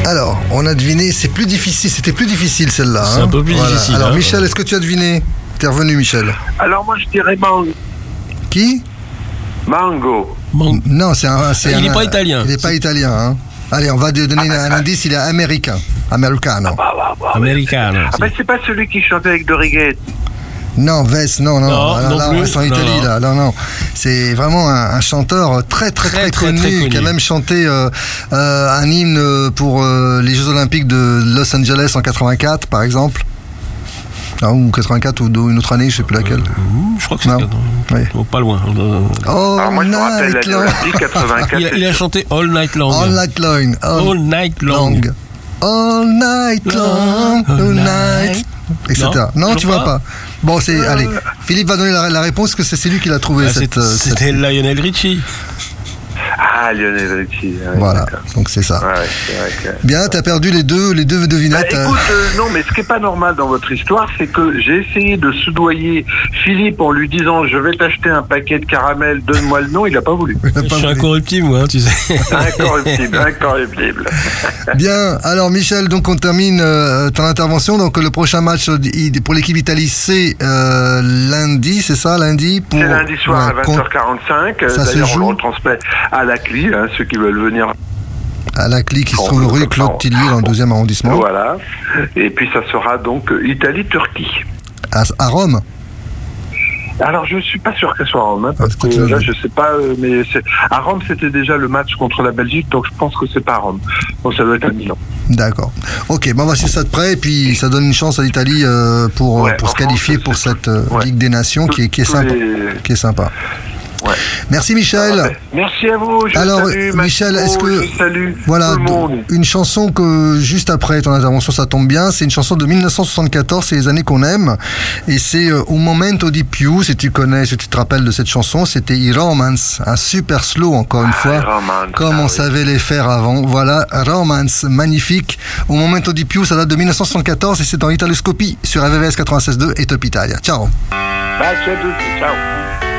Alors, on a deviné, c'était plus difficile celle-là. C'est un peu plus difficile. Alors, Michel, est-ce que tu as deviné? T'es revenu, Michel. Alors moi je dirais mango. Qui? Mango. Non, il n'est pas italien. Il n'est pas italien. Hein. Allez, on va donner un indice, il est américain. Americano. Americano. Ah ben c'est pas celui qui chantait avec Dorighet. Non, Vess, non. Non Là, on reste en Italie, là. Non. C'est vraiment un chanteur très connu, qui a même chanté un hymne pour les Jeux Olympiques de Los Angeles en 84, par exemple. Ah, ou 84 ou une autre année, je sais plus laquelle. Je crois que c'est oui. Pas loin. Alors moi je me rappelle l'année olympique 84. Il a chanté All Night Long. All Night Long. All Night Long. All Night Long. All Night. Etc. Non, tu vois pas. Bon, allez, Philippe va donner la réponse, que c'est lui qui l'a trouvé. C'était Lionel Richie. Ah, Lionel Richie. Ouais, voilà, d'accord. Donc c'est ça. Ouais, c'est vrai que... Bien, t'as perdu les deux devinettes. Écoute, non, mais ce qui est pas normal dans votre histoire, c'est que j'ai essayé de soudoyer Philippe en lui disant je vais t'acheter un paquet de caramel, donne-moi le nom, il a pas voulu. Je suis incorruptible, moi, tu sais. Incorruptible. Bien, alors Michel, donc on termine ton intervention. Donc le prochain match pour l'équipe Italie, c'est lundi, c'est ça, lundi C'est lundi soir à 20h45. D'ailleurs, on le retransmet à la CLI, ceux qui veulent venir. À la CLI qui se trouve rue Claude Tillier dans le 2e arrondissement. Voilà. Et puis ça sera donc Italie-Turquie. À Rome. Alors je suis pas sûr qu'elle soit à Rome, parce que là je sais pas, mais à Rome c'était déjà le match contre la Belgique, donc je pense que c'est pas à Rome. Donc ça doit être à Milan. D'accord. Ok, bon, on va suivre ça de près, et puis ça donne une chance à l'Italie pour se qualifier pour cette Ligue des Nations qui est sympa. Ouais. Merci Michel. Merci à vous. Alors salue, Michel, est-ce que salue voilà tout le monde. Une chanson que juste après ton intervention ça tombe bien, c'est une chanson de 1974, c'est les années qu'on aime, et c'est Un momento di più, si tu te rappelles de cette chanson, c'était I Romance, un super slow encore une fois, comme on savait les faire avant. Voilà, Romance, magnifique. Un momento di più, ça date de 1974 et c'est dans Italoscopie sur RVVS 96.2 et Top Italia. Ciao. Ciao.